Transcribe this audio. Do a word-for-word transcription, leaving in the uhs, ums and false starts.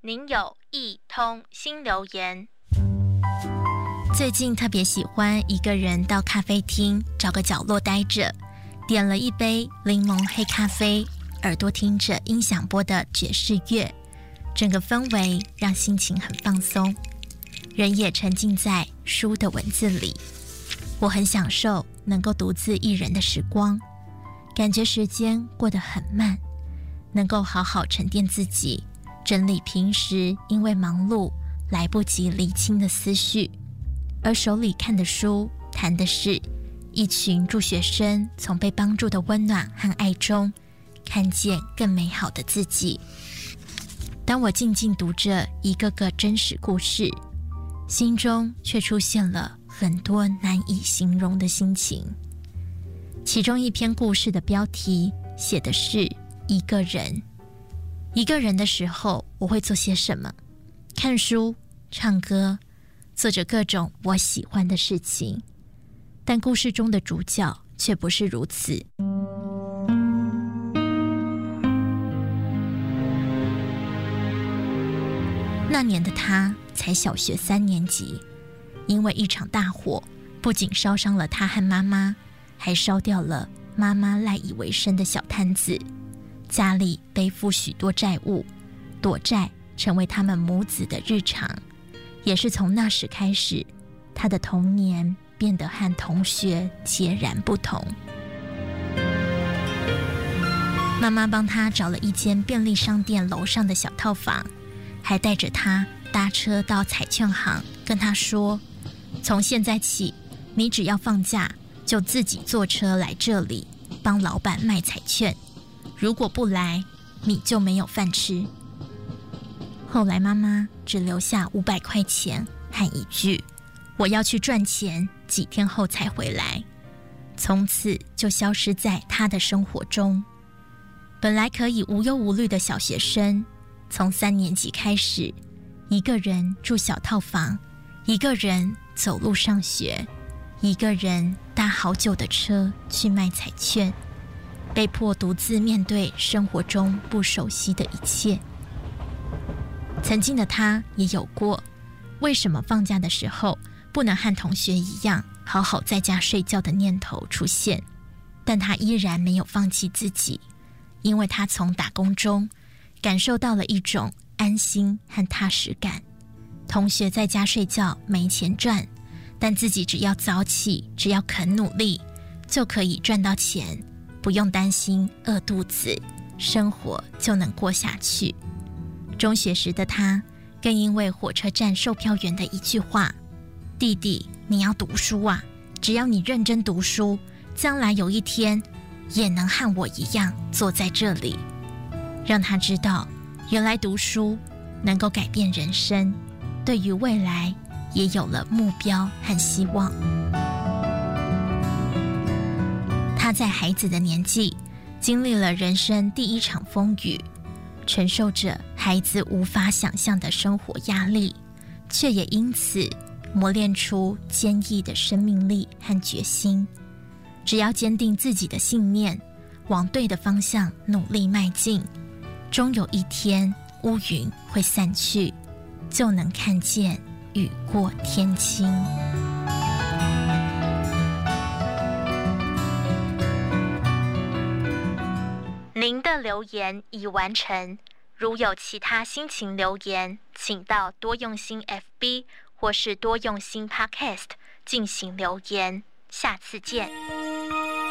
您有一通新留言。 最近特别喜欢一个人到咖啡厅找个角落待着，点了一杯柠檬黑咖啡，耳朵听着音响播的爵士乐，整个氛围让心情很放松，人也沉浸在书的文字里。我很享受能够独自一人的时光，感觉时间过得很慢，能够好好沉淀自己，整理平时因为忙碌来不及理清的思绪。而手里看的书谈的是一群助学生从被帮助的温暖和爱中看见更美好的自己。当我静静读着一个个真实故事，心中却出现了很多难以形容的心情。其中一篇故事的标题写的是一个人。一个人的时候，我会做些什么？看书、唱歌，做着各种我喜欢的事情。但故事中的主角却不是如此。那年的他才小学三年级，因为一场大火，不仅烧伤了他和妈妈，还烧掉了妈妈赖以为生的小摊子，家里背负许多债务，躲债成为他们母子的日常。也是从那时开始，他的童年变得和同学截然不同。妈妈帮他找了一间便利商店楼上的小套房，还带着他搭车到彩券行，跟他说，从现在起，你只要放假就自己坐车来这里帮老板卖彩券，如果不来，你就没有饭吃。后来妈妈只留下五百块钱和一句，我要去赚钱，几天后才回来，从此就消失在他的生活中。本来可以无忧无虑的小学生，从三年级开始，一个人住小套房，一个人走路上学，一个人搭好久的车去卖彩券，被迫独自面对生活中不熟悉的一切。曾经的他也有过，为什么放假的时候不能和同学一样好好在家睡觉的念头出现，但他依然没有放弃自己，因为他从打工中感受到了一种安心和踏实感。同学在家睡觉没钱赚，但自己只要早起，只要肯努力，就可以赚到钱，不用担心饿肚子，生活就能过下去。中学时的他更因为火车站售票员的一句话，弟弟，你要读书啊，只要你认真读书，将来有一天也能和我一样坐在这里，让他知道原来读书能够改变人生，对于未来也有了目标和希望。他在孩子的年纪经历了人生第一场风雨，承受着孩子无法想象的生活压力，却也因此磨练出坚毅的生命力和决心。只要坚定自己的信念，往对的方向努力迈进，终有一天乌云会散去，就能看见雨过天晴。 您的留言已完成，如有其他心情留言，请到多用心 F B 或是多用心 Podcast 进行留言。下次见。